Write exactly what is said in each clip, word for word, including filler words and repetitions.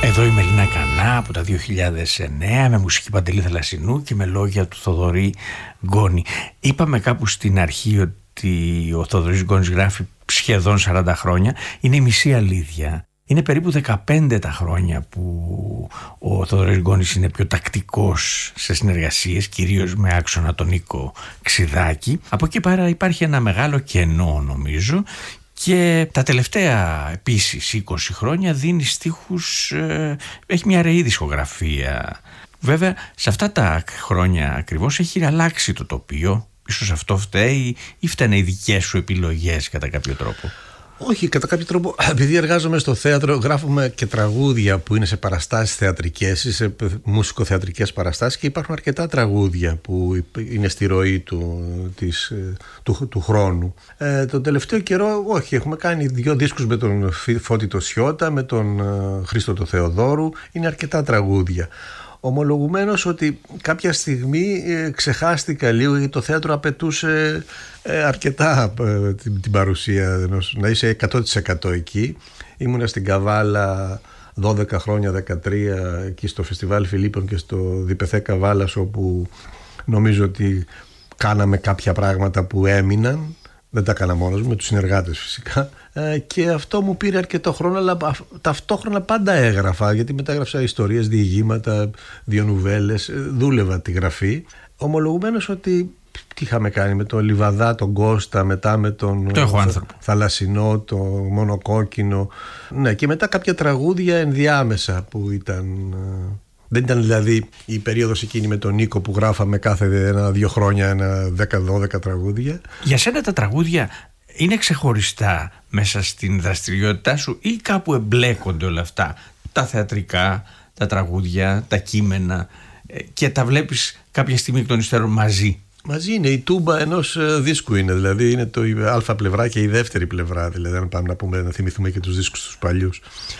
Εδώ η Μελίνα Κανά από τα δύο χιλιάδες εννέα με μουσική Παντελή Θαλασσινού και με λόγια του Θοδωρή Γκόνη. Είπαμε κάπου στην αρχή ότι ο Θοδωρής Γκόνης γράφει σχεδόν σαράντα χρόνια. Είναι η μισή αλήθεια. Είναι περίπου δεκαπέντε τα χρόνια που ο Θοδωρής Γκόνης είναι πιο τακτικός σε συνεργασίες, κυρίως με άξονα τον Νίκο Ξηδάκη. Από εκεί πέρα υπάρχει ένα μεγάλο κενό, νομίζω. Και τα τελευταία επίσης είκοσι χρόνια δίνει στίχους, ε, έχει μια ρεή δισκογραφία. Βέβαια σε αυτά τα χρόνια ακριβώς έχει αλλάξει το τοπίο. Ίσως αυτό φταίει ή φταίνε οι δικές σου επιλογές κατά κάποιο τρόπο? Όχι, κατά κάποιο τρόπο, επειδή εργάζομαι στο θέατρο, γράφουμε και τραγούδια που είναι σε παραστάσεις θεατρικές, σε μουσικοθεατρικές παραστάσεις, και υπάρχουν αρκετά τραγούδια που είναι στη ροή του, της, του, του χρόνου. Ε, τον τελευταίο καιρό, όχι, έχουμε κάνει δύο δίσκους με τον Φώτη το Σιώτα, με τον Χρήστο το Θεοδόρου, είναι αρκετά τραγούδια. Ομολογουμένως ότι κάποια στιγμή ε, ξεχάστηκα λίγο, γιατί το θέατρο απαιτούσε ε, αρκετά ε, την, την παρουσία ενός, να είσαι εκατό τοις εκατό εκεί. Ήμουνα στην Καβάλα δώδεκα χρόνια, δεκατρία, εκεί στο Φεστιβάλ Φιλίππων και στο Διπεθέ Καβάλας, όπου νομίζω ότι κάναμε κάποια πράγματα που έμειναν. Δεν τα έκανα μόνος μου, με τους συνεργάτες φυσικά, ε, και αυτό μου πήρε αρκετό χρόνο, αλλά ταυτόχρονα πάντα έγραφα, γιατί μετά έγραψα ιστορίες, διηγήματα, δύο νουβέλες, ε, δούλευα τη γραφή. Ομολογουμένως ότι τι είχαμε κάνει με τον Λιβαδά, τον Κώστα, μετά με τον το Θαλασσινό, το Μονοκόκκινο, ναι, και μετά κάποια τραγούδια ενδιάμεσα που ήταν... Δεν ήταν δηλαδή η περίοδος εκείνη με τον Νίκο που γράφαμε κάθε ένα-δύο χρόνια ένα δέκα δώδεκα τραγούδια. Για σένα τα τραγούδια είναι ξεχωριστά μέσα στην δραστηριότητά σου ή κάπου εμπλέκονται όλα αυτά, τα θεατρικά, τα τραγούδια, τα κείμενα, και τα βλέπεις κάποια στιγμή εκ των υστέρων μαζί? Μαζί είναι, η τούμπα ενός δίσκου είναι, δηλαδή είναι το α πλευρά και η δεύτερη πλευρά, δηλαδή αν πάμε να, πούμε, να θυμηθούμε και τους δίσκους τους παλιούς.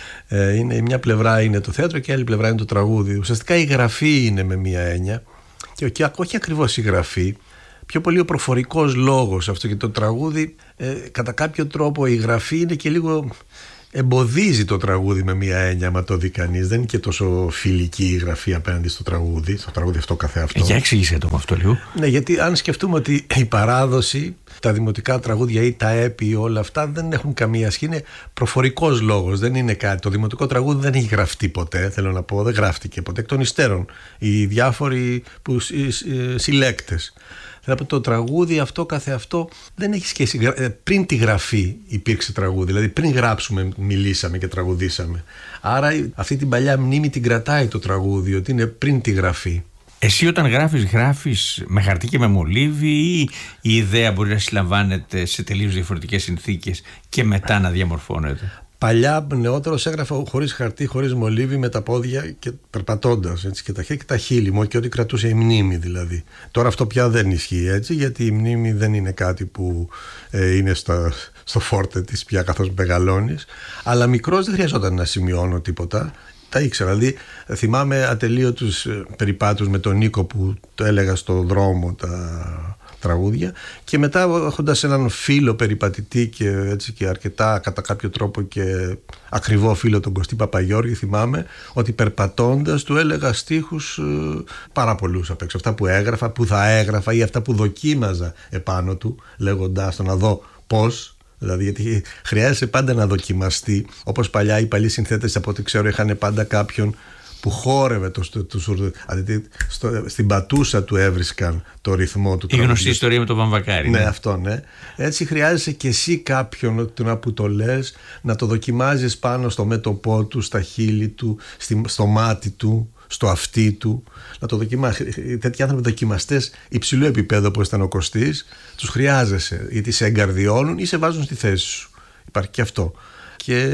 Ε, είναι, μια πλευρά είναι το θέατρο και η άλλη πλευρά είναι το τραγούδι. Ουσιαστικά η γραφή είναι με μία έννοια, και, και όχι ακριβώς η γραφή, πιο πολύ ο προφορικός λόγος αυτό, και το τραγούδι ε, κατά κάποιο τρόπο η γραφή είναι και λίγο... εμποδίζει το τραγούδι με μία έννοια, άμα το δει κανείς. Δεν είναι και τόσο φιλική η γραφή απέναντι στο τραγούδι, στο τραγούδι αυτό καθεαυτό. Για εξήγησε το με αυτό λίγο. Ναι, γιατί αν σκεφτούμε ότι η παράδοση, τα δημοτικά τραγούδια ή τα έπι, όλα αυτά δεν έχουν καμία σχέση. Είναι προφορικός λόγος, δεν είναι κάτι. Το δημοτικό τραγούδι δεν έχει γραφτεί ποτέ, θέλω να πω, δεν γράφτηκε ποτέ. Εκ των υστέρων, οι διάφοροι που, συλλέκτες. Δηλαδή το τραγούδι αυτό καθεαυτό δεν έχει σχέση. Πριν τη γραφή υπήρξε τραγούδι, δηλαδή πριν γράψουμε μιλήσαμε και τραγουδήσαμε. Άρα αυτή την παλιά μνήμη την κρατάει το τραγούδι, ότι είναι πριν τη γραφή. Εσύ όταν γράφεις, γράφεις με χαρτί και με μολύβι, ή η ιδέα μπορεί να συλλαμβάνεται σε τελείως διαφορετικές συνθήκες και μετά να διαμορφώνεται? Παλιά, νεότερος, έγραφα χωρίς χαρτί, χωρίς μολύβι, με τα πόδια και περπατώντας, έτσι, και τα χέρια και τα χείλη μου, και ό,τι κρατούσε η μνήμη δηλαδή. Τώρα αυτό πια δεν ισχύει έτσι, γιατί η μνήμη δεν είναι κάτι που ε, είναι στο, στο φόρτε της πια καθώς μεγαλώνεις. Αλλά μικρός δεν χρειαζόταν να σημειώνω τίποτα. Τα ήξερα. Δηλαδή, θυμάμαι ατελείωτους περιπάτους με τον Νίκο που το έλεγα στο δρόμο τα τραγούδια, και μετά έχοντας έναν φίλο περιπατητή και, έτσι, και αρκετά κατά κάποιο τρόπο και ακριβό φίλο, τον Κωστή Παπαγιώργη, θυμάμαι ότι περπατώντας του έλεγα στίχους ε, πάρα πολλούς απ' έξω, αυτά που έγραφα, που θα έγραφα ή αυτά που δοκίμαζα επάνω του, λέγοντάς το να δω πώς. Δηλαδή, γιατί χρειάζεται πάντα να δοκιμαστεί. Όπως παλιά οι παλιοί συνθέτες, από ό,τι ξέρω, είχαν πάντα κάποιον που χόρευε το, το, το, δηλαδή, στο, στην πατούσα του έβρισκαν το ρυθμό του. Η γνωστή ιστορία με τον Βαμβακάρη. Ναι, ναι, αυτό, ναι. Έτσι χρειάζεσαι και εσύ κάποιον που το λες να το δοκιμάζεις πάνω στο μέτωπό του, στα χείλη του, στη, στο μάτι του, στο αυτί του, να το δοκιμάσει. Τέτοιοι άνθρωποι δοκιμαστές υψηλού επίπεδου, όπως ήταν ο Κωστής, τους χρειάζεσαι, γιατί σε εγκαρδιώνουν ή σε βάζουν στη θέση σου. Υπάρχει και αυτό. Και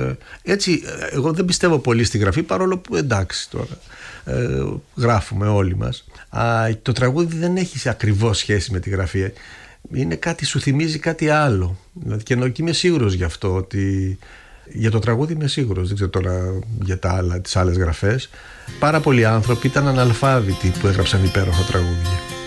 έτσι, εγώ δεν πιστεύω πολύ στη γραφή, παρόλο που εντάξει τώρα, ε, γράφουμε όλοι μας. Α, το τραγούδι δεν έχει ακριβώς σχέση με τη γραφή. Είναι κάτι, σου θυμίζει κάτι άλλο. Δηλαδή, και είμαι σίγουρος γι' αυτό, ότι για το τραγούδι είμαι σίγουρος. Δεν ξέρω τώρα για τα άλλα, τις άλλες γραφές. Πάρα πολλοί άνθρωποι ήταν αναλφάβητοι που έγραψαν υπέροχα τραγούδια.